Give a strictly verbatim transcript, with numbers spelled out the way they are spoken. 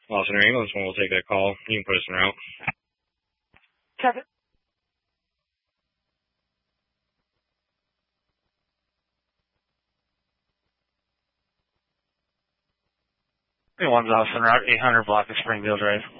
Austin or England, one will take that call. You can put us en route. Kevin. One's Austin Route, eight hundred block of Springfield Drive.